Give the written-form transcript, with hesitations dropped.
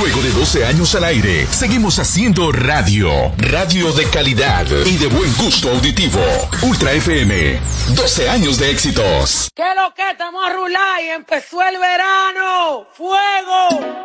Luego de 12 años al aire, seguimos haciendo radio. Radio de calidad y de buen gusto auditivo. Ultra FM, 12 años de éxitos. ¿Qué es lo que estamos a rular y empezó el verano? ¡Fuego!